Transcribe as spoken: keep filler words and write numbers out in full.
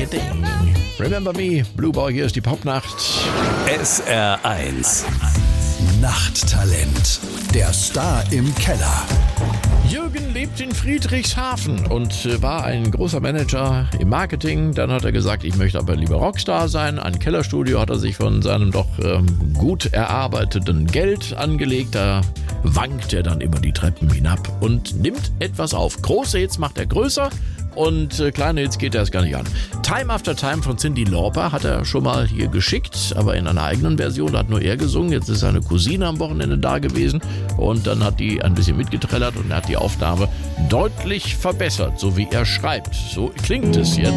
Ding. Remember Me, Blue Boy, hier ist die Popnacht. S R eins Nachttalent. Der Star im Keller. Jürgen lebt in Friedrichshafen und war ein großer Manager im Marketing. Dann hat er gesagt, ich möchte aber lieber Rockstar sein. Ein Kellerstudio hat er sich von seinem doch ähm, gut erarbeiteten Geld angelegt. Da wankt er dann immer die Treppen hinab und nimmt etwas auf. Große Hits macht er größer. Und äh, kleine Hits geht er erst gar nicht an. Time After Time von Cyndi Lauper hat er schon mal hier geschickt, aber in einer eigenen Version, da hat nur er gesungen. Jetzt ist seine Cousine am Wochenende da gewesen und dann hat die ein bisschen mitgetrellert und er hat die Aufnahme deutlich verbessert, so wie er schreibt. So klingt es jetzt.